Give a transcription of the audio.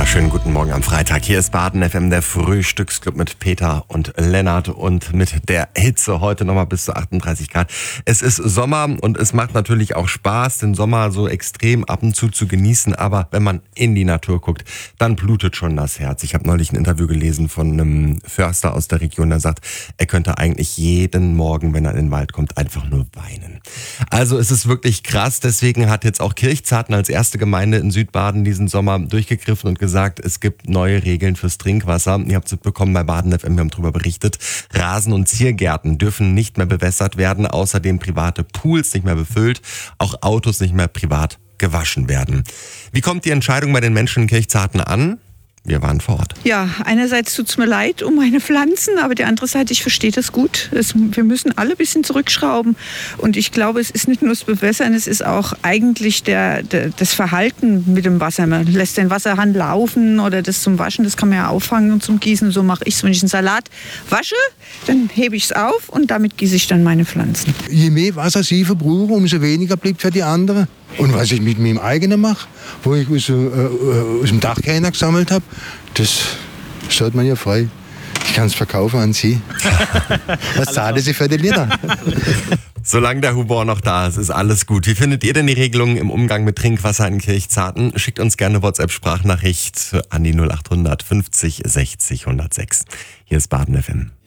Wunderschönen guten Morgen am Freitag. Hier ist Baden FM, der Frühstücksclub mit Peter und Lennart und mit der Hitze heute nochmal bis zu 38 Grad. Es ist Sommer und es macht natürlich auch Spaß, den Sommer so extrem ab und zu genießen. Aber wenn man in die Natur guckt, dann blutet schon das Herz. Ich habe neulich ein Interview gelesen von einem Förster aus der Region, der sagt, er könnte eigentlich jeden Morgen, wenn er in den Wald kommt, einfach nur weinen. Also es ist wirklich krass. Deswegen hat jetzt auch Kirchzarten als erste Gemeinde in Südbaden diesen Sommer durchgegriffen und gesagt, es gibt neue Regeln fürs Trinkwasser. Ihr habt es mitbekommen bei Baden FM, wir haben darüber berichtet. Rasen- und Ziergärten dürfen nicht mehr bewässert werden, außerdem private Pools nicht mehr befüllt, auch Autos nicht mehr privat gewaschen werden. Wie kommt die Entscheidung bei den Menschen in Kirchzarten an? Wir waren vor Ort. Ja, einerseits tut es mir leid um meine Pflanzen, aber die andere Seite, ich verstehe das gut. Wir müssen alle ein bisschen zurückschrauben. Und ich glaube, es ist nicht nur das Bewässern, es ist auch eigentlich das Verhalten mit dem Wasser. Man lässt den Wasserhahn laufen oder das zum Waschen, das kann man ja auffangen und zum Gießen. So mache ich es, wenn ich einen Salat wasche, dann hebe ich es auf und damit gieße ich dann meine Pflanzen. Je mehr Wasser sie verbrauchen, umso weniger bleibt für die anderen. Und was ich mit meinem eigenen mache, wo ich aus dem Dachkeiner gesammelt habe, das stellt man ja frei. Ich kann es verkaufen an Sie. Was zahlen Sie für den Liter? Solange der Humor noch da ist, ist alles gut. Wie findet ihr denn die Regelungen im Umgang mit Trinkwasser in Kirchzarten? Schickt uns gerne WhatsApp-Sprachnachricht an die 0800 50 60 106. Hier ist Baden FM.